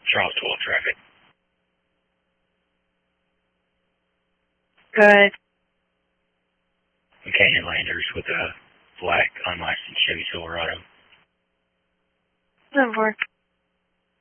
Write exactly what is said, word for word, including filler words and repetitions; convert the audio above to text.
Charles twelve traffic. Good. Canyon Landers with a black unlicensed Chevy Silverado. Doesn't work.